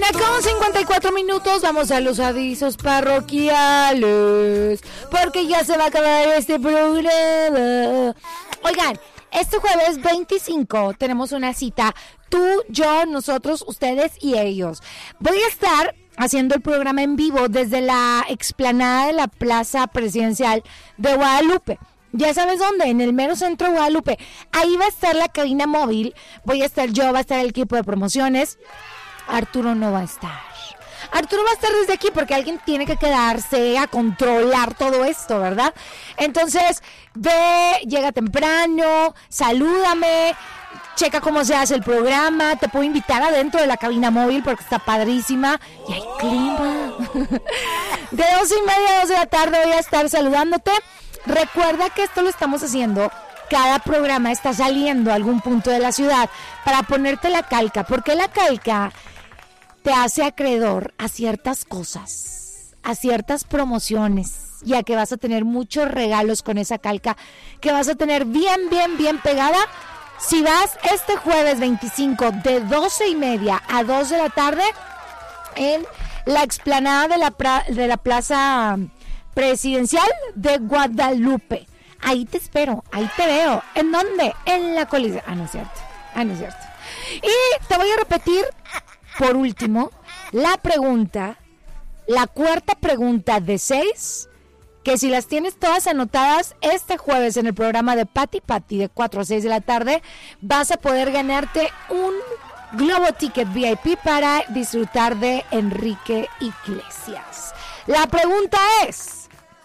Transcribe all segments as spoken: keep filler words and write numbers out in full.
Una con cincuenta y cuatro minutos, vamos a los avisos parroquiales, porque ya se va a acabar este programa. Oigan, este jueves veinticinco tenemos una cita, tú, yo, nosotros, ustedes y ellos. Voy a estar haciendo el programa en vivo desde la explanada de la Plaza Presidencial de Guadalupe. Ya sabes dónde, en el mero centro de Guadalupe. Ahí va a estar la cabina móvil, voy a estar yo, va a estar el equipo de promociones. Arturo no va a estar. Arturo va a estar desde aquí porque alguien tiene que quedarse a controlar todo esto, ¿verdad? Entonces, ve, llega temprano, salúdame, checa cómo se hace el programa, te puedo invitar adentro de la cabina móvil porque está padrísima y hay clima. De doce y media a dos de la tarde voy a estar saludándote. Recuerda que esto lo estamos haciendo, cada programa está saliendo a algún punto de la ciudad para ponerte la calca, porque la calca te hace acreedor a ciertas cosas, a ciertas promociones, ya que vas a tener muchos regalos con esa calca, que vas a tener bien, bien, bien pegada. Si vas este jueves veinticinco de doce y media a dos de la tarde en la explanada de la, pra, de la Plaza Presidencial de Guadalupe. Ahí te espero, ahí te veo. ¿En dónde? En la Coliseo. Ah, no es cierto. Ah, no es cierto. Y te voy a repetir, por último, la pregunta, la cuarta pregunta de seis, que si las tienes todas anotadas este jueves en el programa de Pati Pati de cuatro a seis de la tarde, vas a poder ganarte un Globo Ticket V I P para disfrutar de Enrique Iglesias. La pregunta es: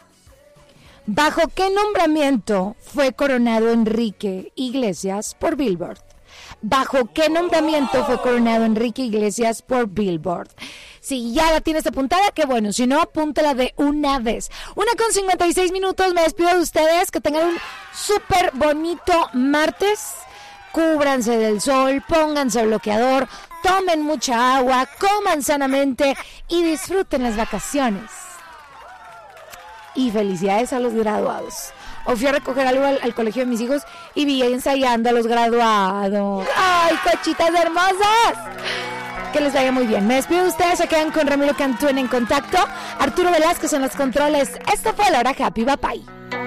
¿bajo qué nombramiento fue coronado Enrique Iglesias por Billboard? ¿Bajo qué nombramiento fue coronado Enrique Iglesias por Billboard? Si ya la tienes apuntada, qué bueno. Si no, apúntala de una vez. Una con cincuenta y seis minutos. Me despido de ustedes. Que tengan un súper bonito martes. Cúbranse del sol, pónganse bloqueador, tomen mucha agua, coman sanamente y disfruten las vacaciones. Y felicidades a los graduados. Hoy fui a recoger algo al, al colegio de mis hijos y vi ensayando a los graduados. ¡Ay, cochitas hermosas! Que les vaya muy bien. Me despido de ustedes, se quedan con Ramiro Cantú en Contacto. Arturo Velázquez en los controles. Esto fue La Hora Happy. Bye bye.